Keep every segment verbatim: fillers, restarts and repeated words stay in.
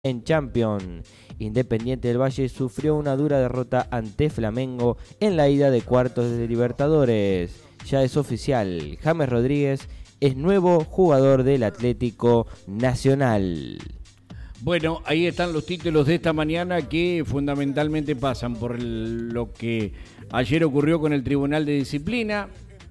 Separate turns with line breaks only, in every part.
En Champions, Independiente del Valle sufrió una dura derrota ante Flamengo en la ida de cuartos de Libertadores. Ya es oficial, James Rodríguez es nuevo jugador del Atlético Nacional.
Bueno, ahí están los títulos de esta mañana que fundamentalmente pasan por el, lo que ayer ocurrió con el Tribunal de Disciplina,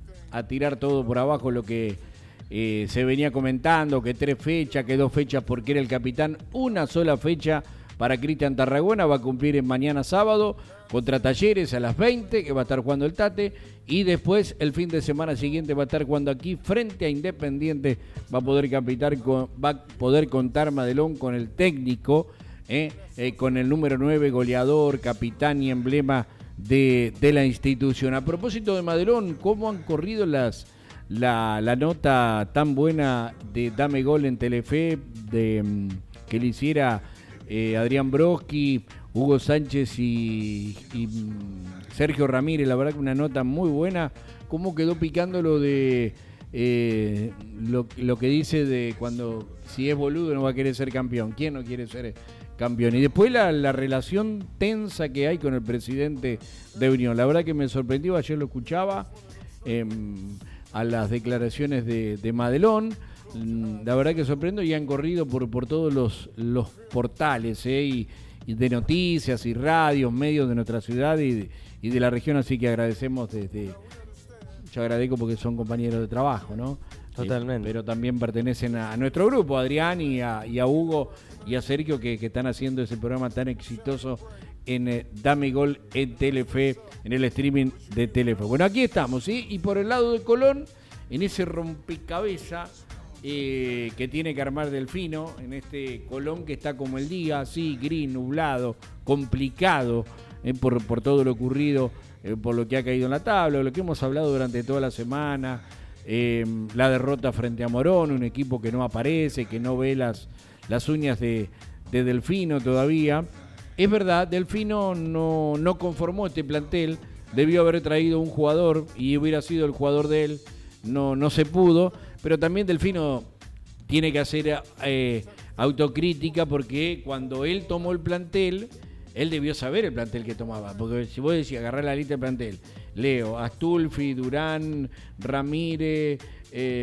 a tirar todo por abajo lo que eh, se venía comentando, que tres fechas, que dos fechas porque era el capitán, una sola fecha para Cristian Tarragona, va a cumplir en mañana sábado contra Talleres a las veinte, que va a estar jugando el Tate, y después el fin de semana siguiente va a estar jugando aquí frente a Independiente, va a poder capitar con, va a poder contar Madelón con el técnico, eh, eh, con el número nueve, goleador, capitán y emblema de, de la institución. A propósito de Madelón, ¿cómo han corrido las la, la nota tan buena de Dame Gol en Telefe, de que le hiciera eh, Adrián Broski, Hugo Sánchez y, y Sergio Ramírez? La verdad que una nota muy buena. ¿Cómo quedó picando lo de eh, lo, lo que dice de cuando si es boludo no va a querer ser campeón? ¿Quién no quiere ser campeón? Y después la, la relación tensa que hay con el presidente de Unión. La verdad que me sorprendió, ayer lo escuchaba eh, a las declaraciones de, de Madelón. La verdad que sorprendo, y han corrido por, por todos los, los portales eh, y de noticias y radios, medios de nuestra ciudad y de, y de la región, así que agradecemos desde, yo agradezco porque son compañeros de trabajo, ¿no?
Totalmente.
Eh, pero también pertenecen a, a nuestro grupo, a Adrián y a, y a Hugo y a Sergio, que, que están haciendo ese programa tan exitoso en eh, Dame Gol en Telefe, en el streaming de Telefe. Bueno, aquí estamos, ¿sí? Y por el lado de Colón, en ese rompecabezas Eh, que tiene que armar Delfino, en este Colón que está como el día, así, gris, nublado, complicado eh, por, por todo lo ocurrido, eh, por lo que ha caído en la tabla, lo que hemos hablado durante toda la semana, eh, la derrota frente a Morón, un equipo que no aparece, que no ve las, las uñas de, de Delfino todavía. Es verdad, Delfino no, no conformó este plantel, debió haber traído un jugador y hubiera sido el jugador de él, no, no se pudo. Pero también Delfino tiene que hacer eh, autocrítica, porque cuando él tomó el plantel, él debió saber el plantel que tomaba. Porque si vos decís, agarrar la lista del plantel, Leo, Astulfi, Durán, Ramírez, eh,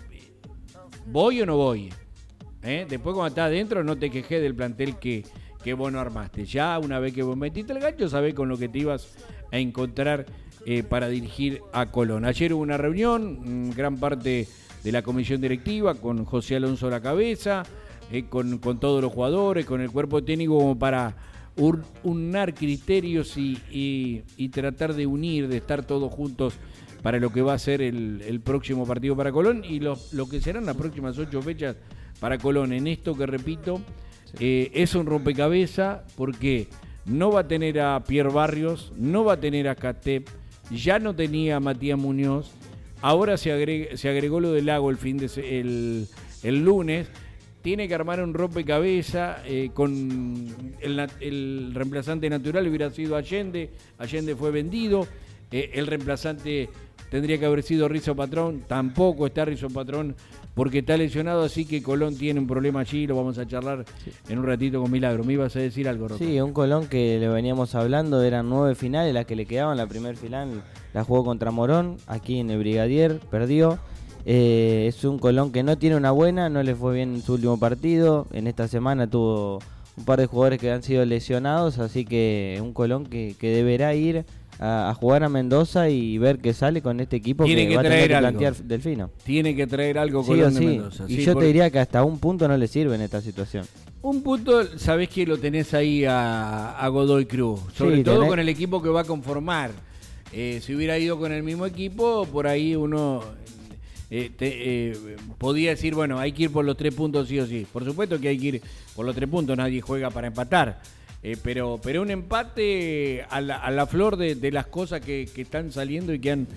¿voy o no voy? ¿Eh? Después cuando estás adentro no te quejés del plantel que, que vos no armaste. Ya una vez que vos metiste el gancho, sabés con lo que te ibas a encontrar eh, para dirigir a Colón. Ayer hubo una reunión, gran parte de la comisión directiva, con José Alonso a la cabeza, eh, con, con todos los jugadores, con el cuerpo técnico, como para ur, unar criterios y, y, y tratar de unir, de estar todos juntos para lo que va a ser el, el próximo partido para Colón y lo, lo que serán las próximas ocho fechas para Colón. En esto que repito, eh, es un rompecabezas, porque no va a tener a Pierre Barrios, no va a tener a Catep, ya no tenía a Matías Muñoz. Ahora se, agregó, se agregó lo del Lago el fin de el, el lunes. Tiene que armar un rompecabezas eh, con el, el reemplazante natural hubiera sido Allende. Allende fue vendido. Eh, el reemplazante tendría que haber sido Rizzo Patrón. Tampoco está Rizzo Patrón porque está lesionado, así que Colón tiene un problema allí. Lo vamos a charlar sí. en un ratito con Milagro. ¿Me ibas a decir algo, Roca?
Sí, un Colón que le veníamos hablando, eran nueve finales las que le quedaban. La primer final la jugó contra Morón, aquí en el Brigadier, perdió. Eh, es un Colón que no tiene una buena, no le fue bien en su último partido. En esta semana tuvo un par de jugadores que han sido lesionados, así que un Colón que, que deberá ir a, a jugar a Mendoza y ver qué sale con este equipo.
Tiene
que,
que
va
traer
a tener que
algo.
plantear Delfino.
Tiene que traer algo
sí
Colón
sí.
de Mendoza.
Y
sí,
yo
por...
te diría que hasta un punto no le sirve en esta situación.
Un punto, sabés que lo tenés ahí a, a Godoy Cruz, sobre
sí,
todo
tenés...
con el equipo que va a conformar. Eh, si hubiera ido con el mismo equipo, por ahí uno eh, te, eh, podía decir, bueno, hay que ir por los tres puntos sí o sí. Por supuesto que hay que ir por los tres puntos, nadie juega para empatar. Eh, pero, pero un empate a la, a la flor de, de las cosas que, que están saliendo y que han,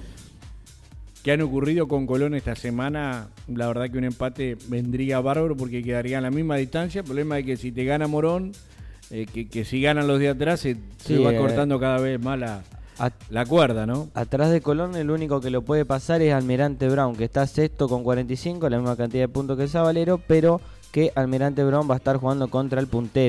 que han ocurrido con Colón esta semana, la verdad que un empate vendría bárbaro porque quedaría a la misma distancia. El problema es que si te gana Morón, eh, que, que si ganan los de atrás, se,
sí,
se va
eh,
cortando cada vez más la...
At-
La cuerda, ¿no?
Atrás de Colón el único que lo puede pasar es Almirante Brown, que está sexto con cuarenta y cinco, la misma cantidad de puntos que el Sabalero, pero que Almirante Brown va a estar jugando contra el puntero.